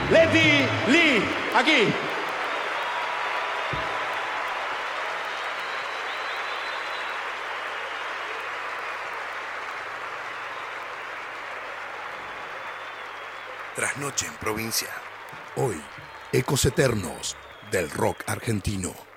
Leti Lee, aquí. Trasnoche en provincia. Hoy, ecos eternos del rock argentino.